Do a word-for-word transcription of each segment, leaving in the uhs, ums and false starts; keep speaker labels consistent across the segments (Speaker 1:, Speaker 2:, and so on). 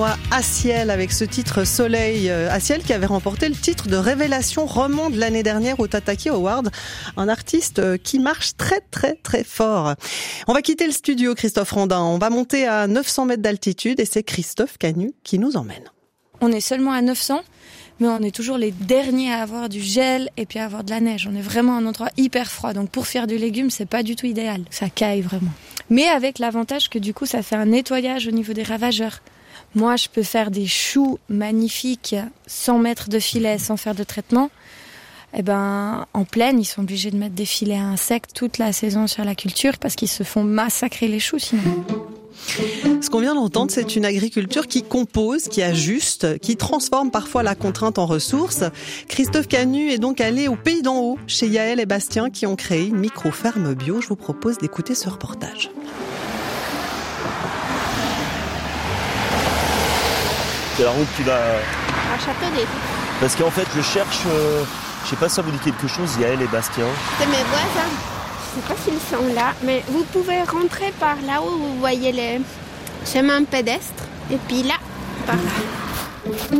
Speaker 1: Aciel avec ce titre Soleil. Aciel qui avait remporté le titre de révélation romande l'année dernière au Tataki Award. Un artiste qui marche très très très fort. On va quitter le studio, Christophe Rondin. On va monter à neuf cents mètres d'altitude et c'est Christophe Canu qui nous emmène.
Speaker 2: On est seulement à neuf cents, mais on est toujours les derniers à avoir du gel et puis à avoir de la neige. On est vraiment à un endroit hyper froid. Donc pour faire du légume, c'est pas du tout idéal. Ça caille vraiment. Mais avec l'avantage que du coup, ça fait un nettoyage au niveau des ravageurs. Moi, je peux faire des choux magnifiques sans mettre de filet, sans faire de traitement. Eh ben, en plaine, ils sont obligés de mettre des filets à insectes toute la saison sur la culture parce qu'ils se font massacrer les choux sinon.
Speaker 1: Ce qu'on vient d'entendre, c'est une agriculture qui compose, qui ajuste, qui transforme parfois la contrainte en ressources. Christophe Canu est donc allé au Pays d'en Haut, chez Yaël et Bastien, qui ont créé une micro-ferme bio. Je vous propose d'écouter ce reportage.
Speaker 3: C'est la route qui va...
Speaker 4: à Châteaudet.
Speaker 3: Parce qu'en fait, je cherche... Euh, je sais pas si ça vous dit quelque chose, Yaël et Bastien.
Speaker 4: C'est mes voisins. Je sais pas s'ils sont là, mais vous pouvez rentrer par là où vous voyez les chemins pédestres. Et puis là, par là.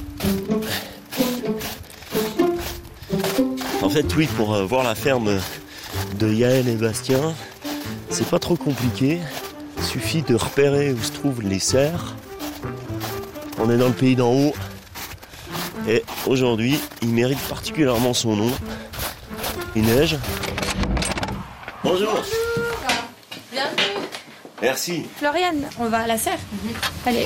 Speaker 3: En fait, oui, pour euh, voir la ferme de Yaël et Bastien, c'est pas trop compliqué. Il suffit de repérer où se trouvent les serres. On est dans le Pays d'en Haut. Et aujourd'hui, il mérite particulièrement son nom. Il neige. Bonjour.
Speaker 2: Bonjour. Bienvenue.
Speaker 3: Merci.
Speaker 2: Floriane, on va à la serre. Mm-hmm. Allez.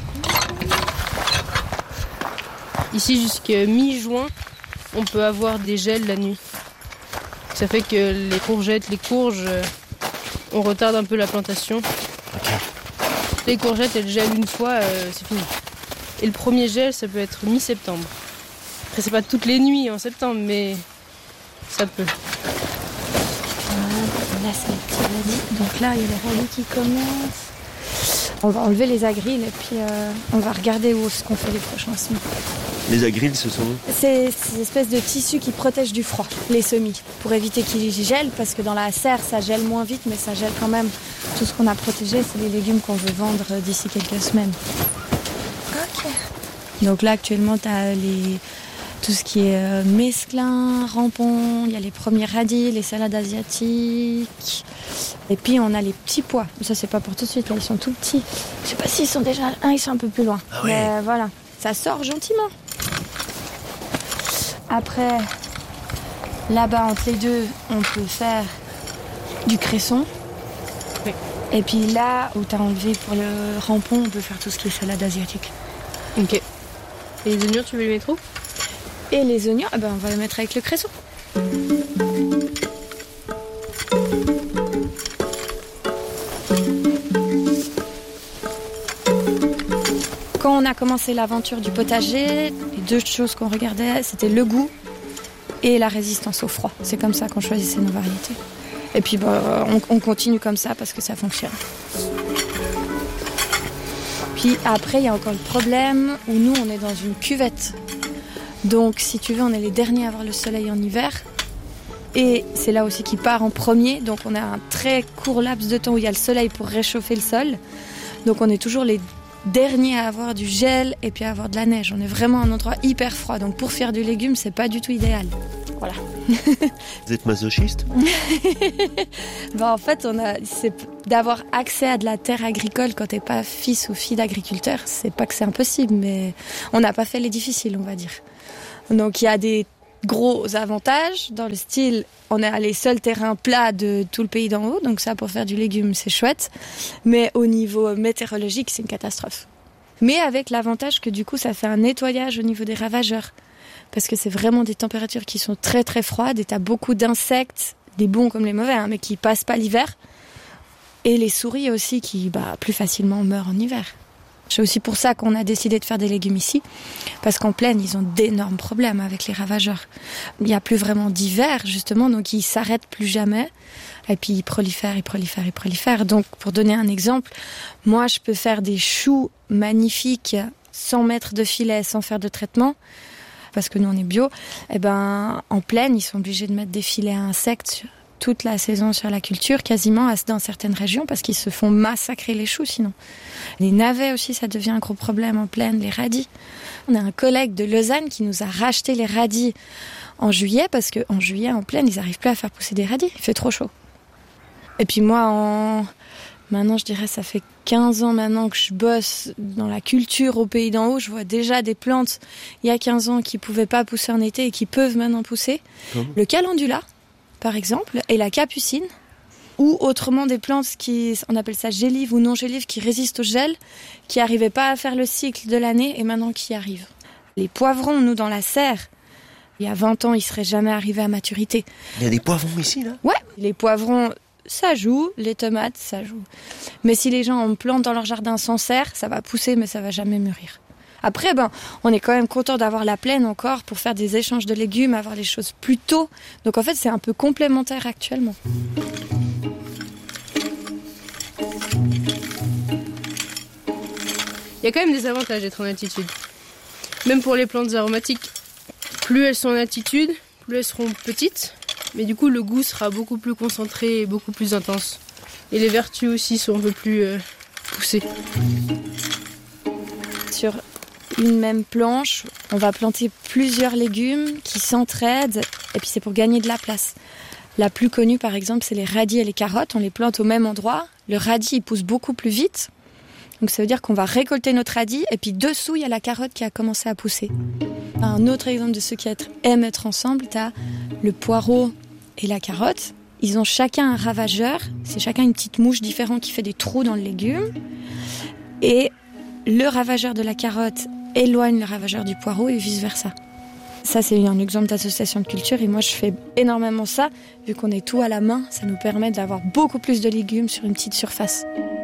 Speaker 5: Ici, jusqu'à mi-juin, on peut avoir des gels la nuit. Ça fait que les courgettes, les courges, on retarde un peu la plantation.
Speaker 3: Okay.
Speaker 5: Les courgettes, elles gèlent une fois, euh, c'est fini. Et le premier gel, ça peut être mi-septembre. Après, c'est pas toutes les nuits en septembre, mais ça peut.
Speaker 2: Là, c'est les petits radis. Donc là, il y a les radis qui commencent. On va enlever les agrilles et puis euh, on va regarder où est-ce qu'on fait les prochains semis.
Speaker 3: Les agrilles, ce sont...
Speaker 2: C'est ces espèces de tissus qui protègent du froid, les semis, pour éviter qu'ils gèlent, parce que dans la serre, ça gèle moins vite, mais ça gèle quand même. Tout ce qu'on a protégé, c'est les légumes qu'on veut vendre d'ici quelques semaines. Ok. Donc là, actuellement, tu as les... tout ce qui est euh, mesclun, rampon, il y a les premiers radis, les salades asiatiques. Et puis on a les petits pois. Ça, c'est pas pour tout de suite, là, ils sont tout petits. Je sais pas s'ils sont déjà... Ah, ils sont un peu plus loin.
Speaker 3: Ah ouais.
Speaker 2: Mais voilà, ça sort gentiment. Après, là-bas, entre les deux, on peut faire du cresson.
Speaker 5: Oui.
Speaker 2: Et puis là, où tu as enlevé pour le rampon, on peut faire tout ce qui est salade asiatique.
Speaker 5: Ok. Et les oignons, tu veux les mettre où ?
Speaker 2: Et les oignons, eh ben, on va les mettre avec le cresson. Quand on a commencé l'aventure du potager, les deux choses qu'on regardait, c'était le goût et la résistance au froid. C'est comme ça qu'on choisissait nos variétés. Et puis bah, on, on continue comme ça parce que ça fonctionne. Puis après, il y a encore le problème où nous, on est dans une cuvette. Donc, si tu veux, on est les derniers à avoir le soleil en hiver. Et c'est là aussi qu'il part en premier. Donc, on a un très court laps de temps où il y a le soleil pour réchauffer le sol. Donc, on est toujours les derniers à avoir du gel et puis à avoir de la neige. On est vraiment à un endroit hyper froid. Donc, pour faire du légume, c'est pas du tout idéal. Voilà.
Speaker 3: Vous êtes masochiste ?
Speaker 2: Ben, en fait, on a, c'est d'avoir accès à de la terre agricole quand t'es pas fils ou fille d'agriculteur. C'est pas que c'est impossible, mais on n'a pas fait les difficiles, on va dire. Donc il y a des gros avantages dans le style, on a les seuls terrains plats de tout le Pays d'en Haut, donc ça pour faire du légume c'est chouette, mais au niveau météorologique c'est une catastrophe. Mais avec l'avantage que du coup ça fait un nettoyage au niveau des ravageurs, parce que c'est vraiment des températures qui sont très très froides et t'as beaucoup d'insectes, des bons comme les mauvais, hein, mais qui passent pas l'hiver, et les souris aussi qui bah, plus facilement meurent en hiver. C'est aussi pour ça qu'on a décidé de faire des légumes ici, parce qu'en plaine, ils ont d'énormes problèmes avec les ravageurs. Il n'y a plus vraiment d'hiver, justement, donc ils s'arrêtent plus jamais. Et puis ils prolifèrent, ils prolifèrent, ils prolifèrent. Donc, pour donner un exemple, moi, je peux faire des choux magnifiques sans mettre de filet, sans faire de traitement, parce que nous, on est bio. Et ben, en plaine, ils sont obligés de mettre des filets à insectes toute la saison sur la culture, quasiment dans certaines régions, parce qu'ils se font massacrer les choux sinon. Les navets aussi, ça devient un gros problème en plaine, les radis. On a un collègue de Lausanne qui nous a racheté les radis en juillet, parce qu'en juillet, en plaine, ils n'arrivent plus à faire pousser des radis, il fait trop chaud. Et puis moi, en... maintenant, je dirais, ça fait quinze ans maintenant que je bosse dans la culture au Pays d'en Haut. Je vois déjà des plantes, il y a quinze ans, qui ne pouvaient pas pousser en été et qui peuvent maintenant pousser. Mmh. Le calendula, par exemple, et la capucine, ou autrement des plantes qui, on appelle ça gélives ou non gélives, qui résistent au gel, qui n'arrivaient pas à faire le cycle de l'année et maintenant qui y arrivent. Les poivrons, nous, dans la serre, il y a vingt ans, ils ne seraient jamais arrivés à maturité.
Speaker 3: Il y a des poivrons ici, là ?
Speaker 2: Ouais, les poivrons, ça joue, les tomates, ça joue. Mais si les gens en plantent dans leur jardin sans serre, ça va pousser, mais ça ne va jamais mûrir. Après, ben, on est quand même content d'avoir la plaine encore pour faire des échanges de légumes, avoir les choses plus tôt. Donc en fait, c'est un peu complémentaire actuellement.
Speaker 5: Il y a quand même des avantages d'être en altitude. Même pour les plantes aromatiques. Plus elles sont en altitude, plus elles seront petites. Mais du coup, le goût sera beaucoup plus concentré et beaucoup plus intense. Et les vertus aussi sont un peu plus euh, poussées.
Speaker 2: Sur une même planche, on va planter plusieurs légumes qui s'entraident. Et puis c'est pour gagner de la place. La plus connue, par exemple, c'est les radis et les carottes. On les plante au même endroit. Le radis, il pousse beaucoup plus vite. Donc ça veut dire qu'on va récolter notre radis. Et puis dessous, il y a la carotte qui a commencé à pousser. Un autre exemple de ceux qui aiment être ensemble, tu as le poireau et la carotte. Ils ont chacun un ravageur. C'est chacun une petite mouche différente qui fait des trous dans le légume. Et le ravageur de la carotte éloigne le ravageur du poireau et vice-versa. Ça, c'est un exemple d'association de culture. Et moi, je fais énormément ça. Vu qu'on est tout à la main, ça nous permet d'avoir beaucoup plus de légumes sur une petite surface.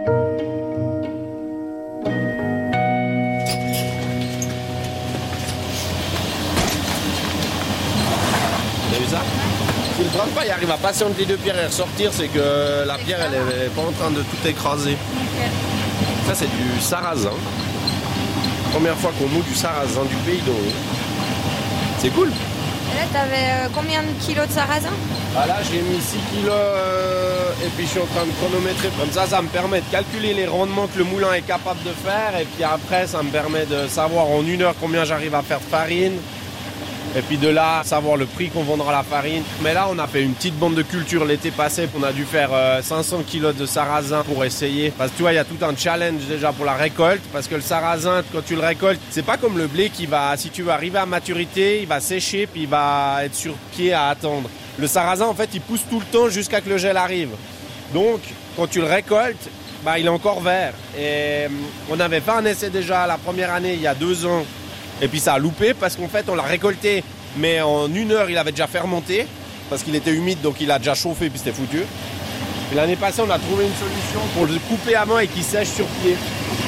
Speaker 6: T'as vu ça ? Si le trempe-pas il arrive à passer entre les deux pierres et ressortir, c'est que la pierre elle est pas en train de tout écraser. Ça c'est du sarrasin. Première fois qu'on moue du sarrasin du Pays d'en Haut. C'est cool.
Speaker 2: Et là t'avais euh, combien de kilos de sarrasin ?
Speaker 6: Ah là j'ai mis six kilos euh, et puis je suis en train de chronométrer. Comme ça, ça me permet de calculer les rendements que le moulin est capable de faire. Et puis après ça me permet de savoir en une heure combien j'arrive à faire de farine. Et puis de là, savoir le prix qu'on vendra la farine. Mais là, on a fait une petite bande de culture l'été passé. On a dû faire euh, cinq cents kilos de sarrasin pour essayer. Parce que tu vois, il y a tout un challenge déjà pour la récolte. Parce que le sarrasin, quand tu le récoltes, c'est pas comme le blé qui va, si tu veux arriver à maturité, il va sécher puis il va être sur pied à attendre. Le sarrasin, en fait, il pousse tout le temps jusqu'à que le gel arrive. Donc, quand tu le récoltes, bah, il est encore vert. Et on avait fait un essai déjà la première année, il y a deux ans. Et puis ça a loupé parce qu'en fait on l'a récolté, mais en une heure il avait déjà fermenté parce qu'il était humide, donc il a déjà chauffé puis c'était foutu. Et l'année passée on a trouvé une solution pour le couper à main et qu'il sèche sur pied.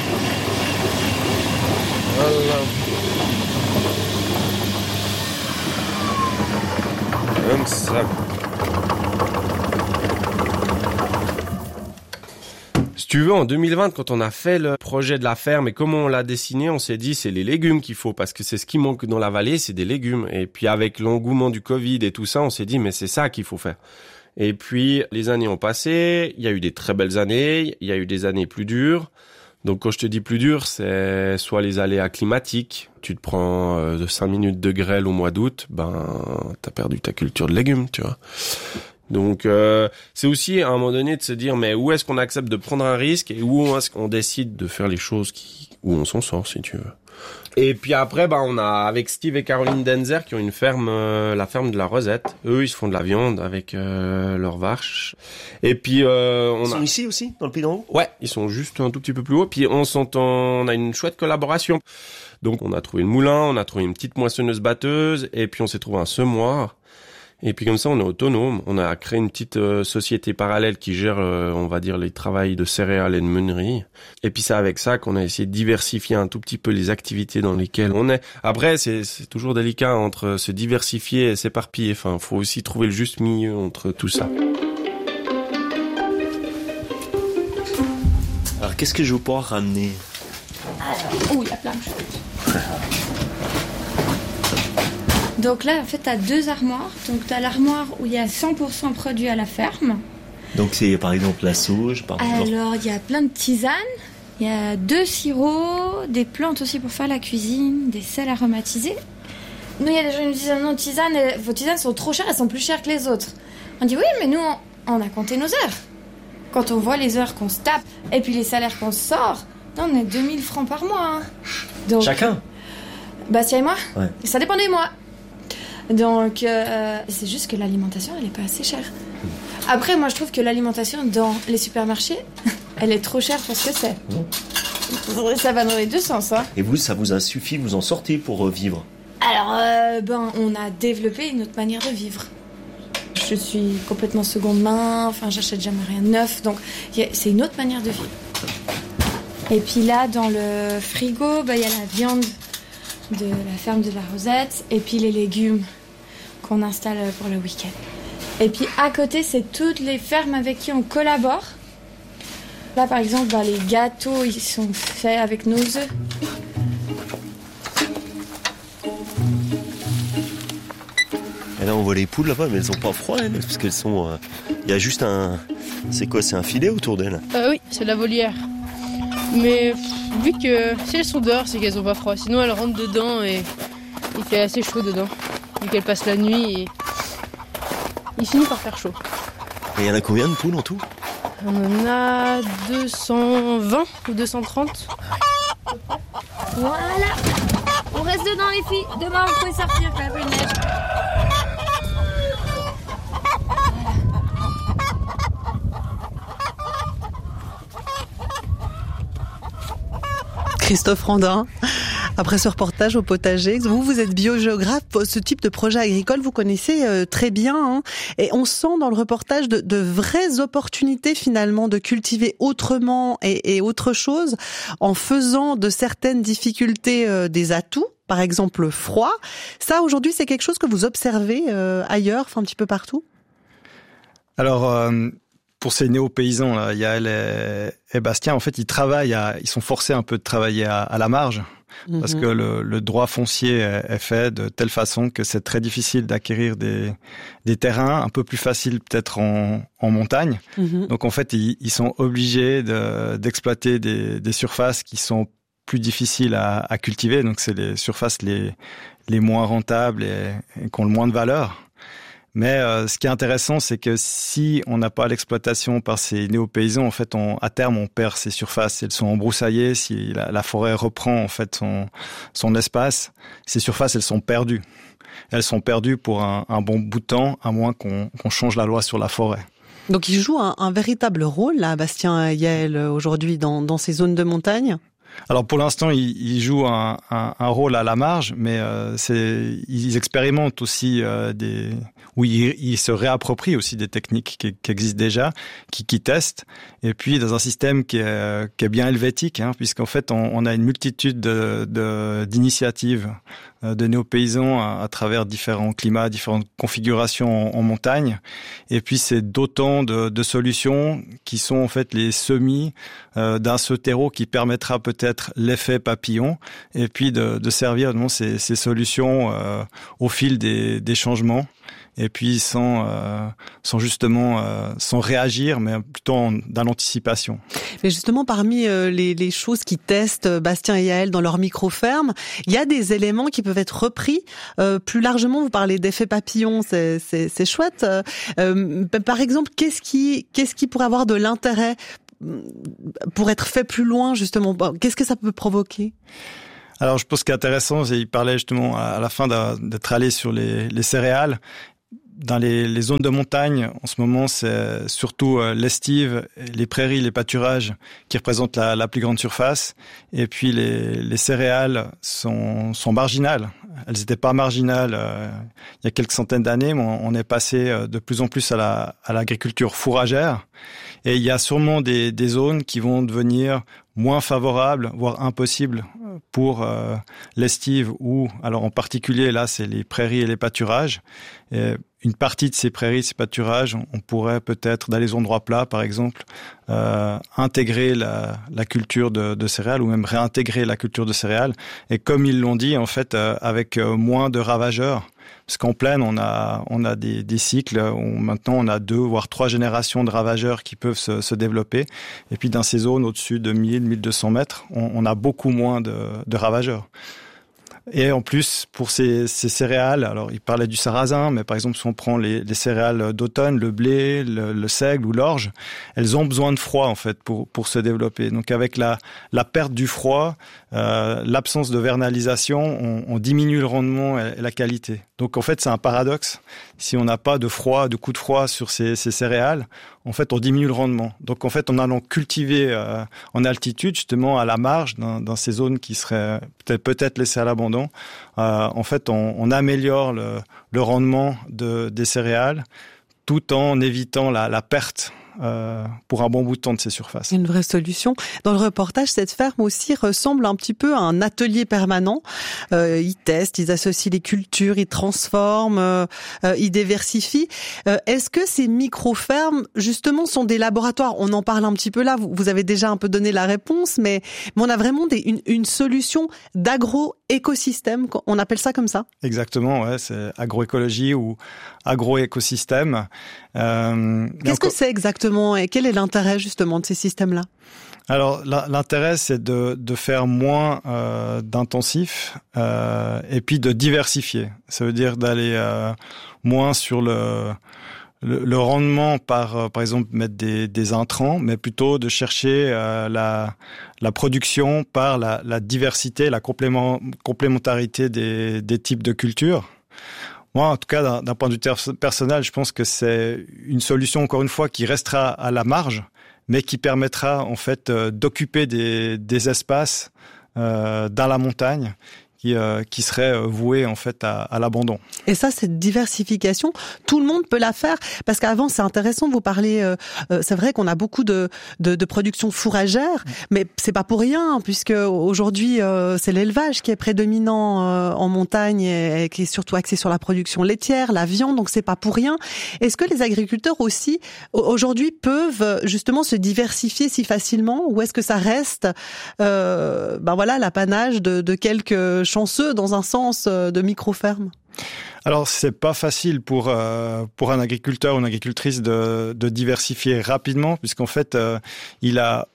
Speaker 6: Voilà. Comme ça. Si tu veux, en deux mille vingt, quand on a fait le projet de la ferme et comment on l'a dessiné, on s'est dit c'est les légumes qu'il faut parce que c'est ce qui manque dans la vallée, c'est des légumes. Et puis avec l'engouement du Covid et tout ça, on s'est dit mais c'est ça qu'il faut faire. Et puis les années ont passé, il y a eu des très belles années, il y a eu des années plus dures. Donc quand je te dis plus dur, c'est soit les aléas climatiques, tu te prends euh, cinq minutes de grêle au mois d'août, ben t'as perdu ta culture de légumes, tu vois. Donc euh, c'est aussi à un moment donné de se dire mais où est-ce qu'on accepte de prendre un risque et où est-ce qu'on décide de faire les choses qui où on s'en sort si tu veux. Et puis après bah on a avec Steve et Caroline Denzer qui ont une ferme euh, la ferme de la Rosette. Eux ils se font de la viande avec euh, leurs vaches. Et puis euh, on
Speaker 3: ils sont
Speaker 6: a...
Speaker 3: ici aussi dans le Pays d'en Haut.
Speaker 6: Ouais, ils sont juste un tout petit peu plus haut puis on s'entend, on a une chouette collaboration. Donc on a trouvé le moulin, on a trouvé une petite moissonneuse batteuse et puis on s'est trouvé un semoir. Et puis comme ça, on est autonome. On a créé une petite euh, société parallèle qui gère, euh, on va dire, les travails de céréales et de meunerie. Et puis c'est avec ça qu'on a essayé de diversifier un tout petit peu les activités dans lesquelles on est. Après, c'est, c'est toujours délicat entre se diversifier et s'éparpiller. Enfin, faut aussi trouver le juste milieu entre tout ça.
Speaker 3: Alors, qu'est-ce que je vais pouvoir ramener ?
Speaker 2: Alors, oh, il y a plein de choses. Donc là, en fait, tu as deux armoires. Donc tu as l'armoire où il y a cent pour cent produits à la ferme.
Speaker 3: Donc c'est par exemple la sauge, par exemple.
Speaker 2: Alors il y a plein de tisanes, il y a deux sirops, des plantes aussi pour faire la cuisine, des sels aromatisés. Nous, il y a des gens qui nous disent non, tisanes, vos tisanes sont trop chères, elles sont plus chères que les autres. On dit oui, mais nous, on, on a compté nos heures. Quand on voit les heures qu'on se tape et puis les salaires qu'on sort, on est deux mille francs par mois. Hein. Donc,
Speaker 3: chacun
Speaker 2: Bastien et moi
Speaker 3: ouais.
Speaker 2: Ça dépend des mois. Donc, euh, c'est juste que l'alimentation, elle n'est pas assez chère. Après, moi, je trouve que l'alimentation dans les supermarchés, elle est trop chère pour ce que c'est. Mmh. Ça va dans les deux sens. Hein.
Speaker 3: Et vous, ça vous a suffi, vous en sortez pour vivre?
Speaker 2: Alors, euh, ben, on a développé une autre manière de vivre. Je suis complètement seconde main, enfin, j'achète jamais rien de neuf, donc c'est une autre manière de vivre. Et puis là, dans le frigo, ben, y a la viande de la ferme de la Rosette, et puis les légumes qu'on installe pour le week-end. Et puis à côté, c'est toutes les fermes avec qui on collabore. Là, par exemple, ben, les gâteaux, ils sont faits avec nos œufs.
Speaker 3: Et là, on voit les poules là-bas, mais elles ont pas froid, elles, parce qu'elles sont... Il euh, y a juste un... C'est quoi, c'est un filet autour d'elles?
Speaker 5: euh, Oui, c'est la volière. Mais pff, vu que si elles sont dehors, c'est qu'elles ont pas froid. Sinon, elles rentrent dedans et il fait assez chaud dedans. Vu qu'elles passent la nuit et il finit par faire chaud.
Speaker 3: Et il y en a combien de poules en tout?
Speaker 5: On en a deux cent vingt ou deux cent trente.
Speaker 2: Voilà. On reste dedans les filles. Demain vous pouvez sortir quand il neige.
Speaker 1: Christophe Randin, après ce reportage au potager, vous, vous êtes biogéographe, ce type de projet agricole, vous connaissez euh, très bien, hein, et on sent dans le reportage de, de vraies opportunités finalement de cultiver autrement et, et autre chose, en faisant de certaines difficultés euh, des atouts, par exemple le froid. Ça, aujourd'hui, c'est quelque chose que vous observez euh, ailleurs, enfin un petit peu partout?
Speaker 7: Alors... Euh... Pour ces néo-paysans, là, Yael et, et Bastien, en fait, ils travaillent, à, ils sont forcés un peu de travailler à, à la marge, mmh. parce que le, le droit foncier est, est fait de telle façon que c'est très difficile d'acquérir des, des terrains, un peu plus facile peut-être en, en montagne. Mmh. Donc en fait, ils, ils sont obligés de, d'exploiter des, des surfaces qui sont plus difficiles à, à cultiver. Donc c'est les surfaces les, les moins rentables et, et qui ont le moins de valeur. Mais euh, ce qui est intéressant, c'est que si on n'a pas l'exploitation par ces néo-paysans, en fait, on, à terme, on perd ces surfaces. Elles sont embroussaillées. Si la, la forêt reprend en fait son, son espace, ces surfaces, elles sont perdues. Elles sont perdues pour un, un bon bout de temps, à moins qu'on, qu'on change la loi sur la forêt.
Speaker 1: Donc, il joue un, un véritable rôle, là, Bastien et Yael, aujourd'hui, dans, dans ces zones de montagne?
Speaker 7: Alors pour l'instant, ils, ils jouent un, un, un rôle à la marge, mais euh, c'est, ils expérimentent aussi euh, des, où ils, ils se réapproprient aussi des techniques qui, qui existent déjà, qui, qui testent, et puis dans un système qui est, qui est bien helvétique, hein, puisqu'en fait on, on a une multitude de, de, d'initiatives de néo-paysans à, à travers différents climats, différentes configurations en, en montagne, et puis c'est d'autant de, de solutions qui sont en fait les semis euh, d'un ce terreau qui permettra peut-être l'effet papillon, et puis de, de servir non, ces, ces solutions euh, au fil des, des changements, et puis sans, euh, sans justement euh, sans réagir, mais plutôt en, dans l'anticipation.
Speaker 1: Mais justement, parmi euh, les, les choses qui testent Bastien et Yael dans leur micro-ferme, il y a des éléments qui peuvent être repris euh, plus largement. Vous parlez d'effet papillon, c'est, c'est, c'est chouette. Euh, par exemple, qu'est-ce qui, qu'est-ce qui pourrait avoir de l'intérêt pour être fait plus loin, justement? Qu'est-ce que ça peut provoquer?
Speaker 7: Alors, je pense qu'il est intéressant, c'est, il parlait justement à la fin d'être allé sur les, les céréales. Dans les, les zones de montagne, en ce moment, c'est surtout euh, l'estive, les prairies, les pâturages qui représentent la, la plus grande surface. Et puis les, les céréales sont, sont marginales. Elles n'étaient pas marginales euh, il y a quelques centaines d'années, mais on, on est passé euh, de plus en plus à, la, à l'agriculture fourragère. Et il y a sûrement des, des zones qui vont devenir moins favorables, voire impossibles pour euh, l'estive, ou alors en particulier là, c'est les prairies et les pâturages. Et une partie de ces prairies, ces pâturages, on pourrait peut-être dans les endroits plats, par exemple, euh, intégrer la, la culture de, de céréales ou même réintégrer la culture de céréales. Et comme ils l'ont dit, en fait, euh, avec euh, moins de ravageurs. Parce qu'en plaine, on a, on a des, des cycles où maintenant on a deux voire trois générations de ravageurs qui peuvent se, se développer. Et puis dans ces zones au-dessus de mille, mille deux cents mètres, on, on a beaucoup moins de, de ravageurs. Et en plus, pour ces, ces céréales, alors il parlait du sarrasin, mais par exemple, si on prend les, les céréales d'automne, le blé, le, le seigle ou l'orge, elles ont besoin de froid en fait pour pour se développer. Donc avec la la perte du froid, euh, l'absence de vernalisation, on, on diminue le rendement et, et la qualité. Donc en fait, c'est un paradoxe. Si on n'a pas de froid, de coup de froid sur ces, ces céréales, en fait, on diminue le rendement. Donc en fait, en allant cultiver euh, en altitude, justement à la marge, dans, dans ces zones qui seraient peut-être peut-être laissées à l'abandon, euh, en fait, on, on améliore le, le rendement de, des céréales, tout en évitant la, la perte. Euh, pour un bon bout de temps de ces surfaces.
Speaker 1: Une vraie solution. Dans le reportage, cette ferme aussi ressemble un petit peu à un atelier permanent. Euh, ils testent, ils associent les cultures, ils transforment, euh, ils diversifient. Euh, est-ce que ces micro-fermes, justement, sont des laboratoires? On en parle un petit peu là, vous, vous avez déjà un peu donné la réponse, mais, mais on a vraiment des, une, une solution d'agro-écosystème, on appelle ça comme ça?
Speaker 7: Exactement, ouais, c'est agroécologie ou agro-écosystème.
Speaker 1: Euh, Qu'est-ce que c'est exactement et quel est l'intérêt justement de ces systèmes-là?
Speaker 7: Alors l'intérêt c'est de, de faire moins euh, d'intensif euh, et puis de diversifier. Ça veut dire d'aller euh, moins sur le, le, le rendement par euh, par exemple mettre des, des intrants, mais plutôt de chercher euh, la, la production par la, la diversité, la complément, complémentarité des, des types de cultures. Moi, en tout cas, d'un, d'un point de vue personnel, je pense que c'est une solution, encore une fois, qui restera à la marge, mais qui permettra, en fait, euh, d'occuper des, des espaces euh, dans la montagne qui, euh, qui seraient voués, en fait, à, à l'abandon.
Speaker 1: Et ça, cette diversification, tout le monde peut la faire, parce qu'avant, c'est intéressant, vous parlez, euh, euh, c'est vrai qu'on a beaucoup de, de, de production fourragère, mais c'est pas pour rien, puisque aujourd'hui, euh, c'est l'élevage qui est prédominant euh, en montagne et, et qui est surtout axé sur la production laitière, la viande, donc c'est pas pour rien. Est-ce que les agriculteurs aussi, aujourd'hui, peuvent justement se diversifier si facilement, ou est-ce que ça reste, euh, ben voilà, l'apanage de, de quelques chanceux dans un sens de micro-ferme?
Speaker 7: Alors c'est pas facile pour euh, pour un agriculteur ou une agricultrice de de diversifier rapidement, puisqu'en fait euh, il a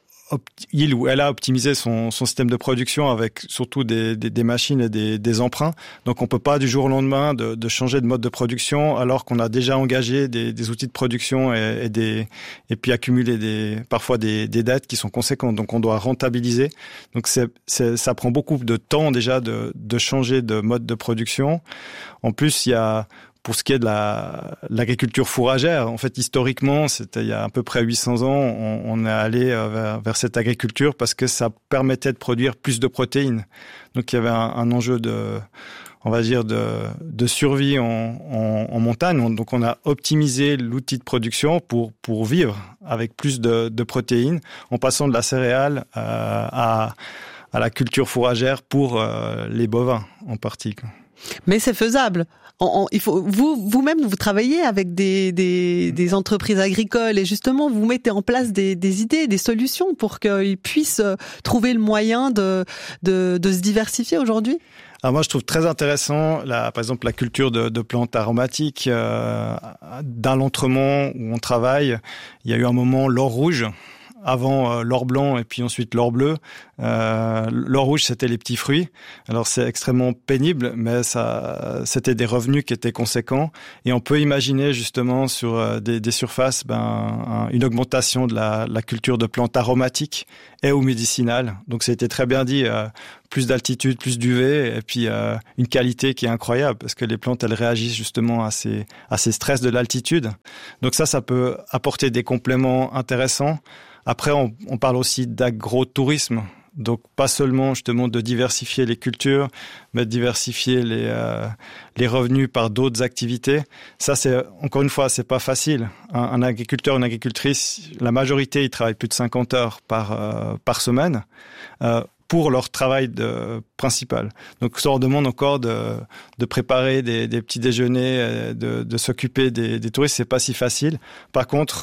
Speaker 7: il ou elle a optimisé son, son système de production avec surtout des, des, des machines et des, des emprunts. Donc on peut pas du jour au lendemain de, de changer de mode de production alors qu'on a déjà engagé des, des outils de production et, et des et puis accumulé des parfois des, des dettes qui sont conséquentes. Donc on doit rentabiliser. Donc c'est, c'est ça prend beaucoup de temps déjà de, de changer de mode de production. En plus il y a pour ce qui est de la, l'agriculture fourragère, en fait, historiquement, c'était il y a à peu près huit cents ans, on, on est allé vers, vers cette agriculture parce que ça permettait de produire plus de protéines. Donc, il y avait un, un enjeu de, on va dire, de, de survie en, en, en montagne. Donc, on a optimisé l'outil de production pour, pour vivre avec plus de, de protéines en passant de la céréale euh, à, à la culture fourragère pour euh, les bovins en particulier.
Speaker 1: Mais c'est faisable. En, en, il faut, vous, vous-même, vous travaillez avec des, des, des entreprises agricoles et justement, vous mettez en place des, des idées, des solutions pour qu'ils puissent trouver le moyen de, de, de se diversifier aujourd'hui.
Speaker 7: Alors moi, je trouve très intéressant, la, par exemple, la culture de, de plantes aromatiques. Euh, dans l'Entremont où on travaille, il y a eu un moment l'or rouge. Avant euh, l'or blanc et puis ensuite l'or bleu. Euh, l'or rouge, c'était les petits fruits. Alors c'est extrêmement pénible, mais ça, c'était des revenus qui étaient conséquents. Et on peut imaginer justement sur euh, des, des surfaces, ben, un, une augmentation de la, la culture de plantes aromatiques et ou médicinales. Donc ça a été très bien dit. Euh, plus d'altitude, plus d'U V, et puis euh, une qualité qui est incroyable parce que les plantes, elles réagissent justement à ces, à ces stress de l'altitude. Donc ça, ça peut apporter des compléments intéressants. Après, on, on parle aussi d'agro-tourisme. Donc, pas seulement justement de diversifier les cultures, mais de diversifier les, euh, les revenus par d'autres activités. Ça, c'est, encore une fois, c'est pas facile. Un, un agriculteur, une agricultrice, la majorité, ils travaillent plus de cinquante heures par, euh, par semaine. Euh, pour leur travail de, principal. Donc ça leur demande encore de, de préparer des, des petits déjeuners, de, de s'occuper des, des touristes, c'est pas si facile. Par contre,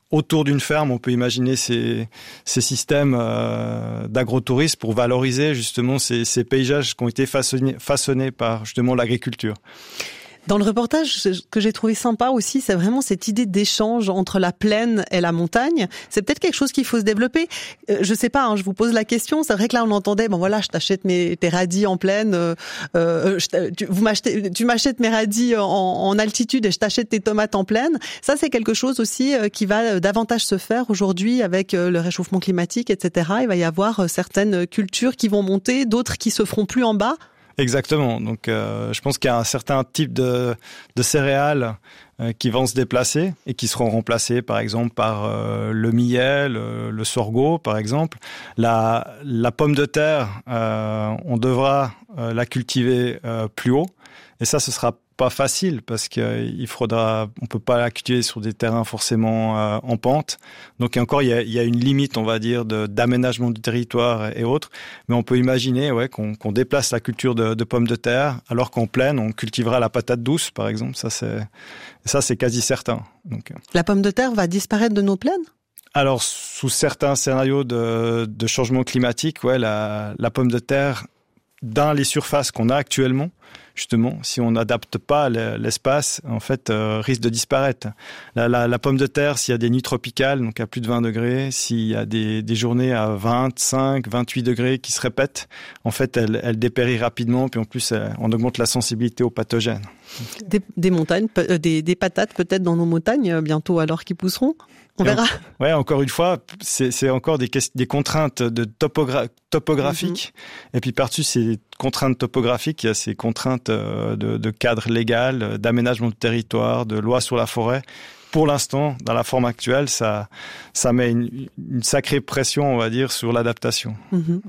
Speaker 7: autour d'une ferme, on peut imaginer ces, ces systèmes euh, d'agrotourisme pour valoriser justement ces, ces paysages qui ont été façonnés, façonnés par justement l'agriculture.
Speaker 1: Dans le reportage, ce que j'ai trouvé sympa aussi, c'est vraiment cette idée d'échange entre la plaine et la montagne. C'est peut-être quelque chose qu'il faut se développer. Euh, je sais pas, hein, je vous pose la question. C'est vrai que là, on entendait, bon voilà, je t'achète mes tes radis en plaine, euh, euh, je, tu, vous m'achetez, tu m'achètes mes radis en, en altitude et je t'achète tes tomates en plaine. Ça, c'est quelque chose aussi euh, qui va davantage se faire aujourd'hui avec euh, le réchauffement climatique, et cetera. Il va y avoir euh, certaines cultures qui vont monter, d'autres qui se feront plus en bas.
Speaker 7: Exactement. Donc, euh, je pense qu'il y a un certain type de, de céréales euh, qui vont se déplacer et qui seront remplacées, par exemple, par euh, le millet, le, le sorgho, par exemple. La, la pomme de terre, euh, on devra euh, la cultiver euh, plus haut. Et ça, ce sera pas facile parce qu'il faudra, on peut pas la cultiver sur des terrains forcément euh, en pente. Donc encore, il y a, il y a une limite, on va dire, de, d'aménagement du territoire et autres. Mais on peut imaginer, ouais, qu'on, qu'on déplace la culture de, de pommes de terre, alors qu'en plaine, on cultivera la patate douce, par exemple. Ça, c'est, ça, c'est quasi certain. Donc,
Speaker 1: la pomme de terre va disparaître de nos plaines ?
Speaker 7: Alors, sous certains scénarios de, de changement climatique, ouais, la, la pomme de terre, dans les surfaces qu'on a actuellement, justement, si on n'adapte pas l'espace, en fait, euh, risque de disparaître. La, la, la pomme de terre, s'il y a des nuits tropicales, donc à plus de vingt degrés, s'il y a des, des journées à vingt-cinq, vingt-huit degrés qui se répètent, en fait, elle, elle dépérit rapidement, puis en plus, elle, on augmente la sensibilité aux pathogènes.
Speaker 1: Des, des montagnes, des, des patates peut-être dans nos montagnes bientôt alors qui pousseront. On verra.
Speaker 7: En, ouais, encore une fois, c'est, c'est encore des, des contraintes de topogra- topographiques. Mm-hmm. Et puis par-dessus ces contraintes topographiques, il y a ces contraintes de, de cadre légal, d'aménagement de territoire, de loi sur la forêt. Pour l'instant, dans la forme actuelle, ça, ça met une, une sacrée pression, on va dire, sur l'adaptation.
Speaker 1: Mm-hmm.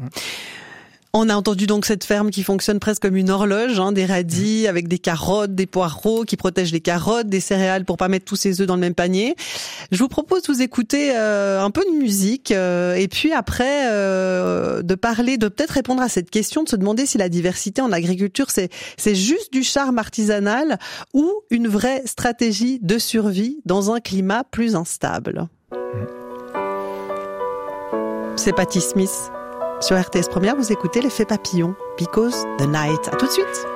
Speaker 1: On a entendu donc cette ferme qui fonctionne presque comme une horloge, hein, des radis avec des carottes, des poireaux qui protègent les carottes, des céréales pour pas mettre tous ses œufs dans le même panier. Je vous propose de vous écouter euh, un peu de musique euh, et puis après euh, de parler, de peut-être répondre à cette question, de se demander si la diversité en agriculture c'est c'est juste du charme artisanal ou une vraie stratégie de survie dans un climat plus instable. C'est Patti Smith. Sur R T S Première, vous écoutez l'effet papillon, Because the Night. À tout de suite.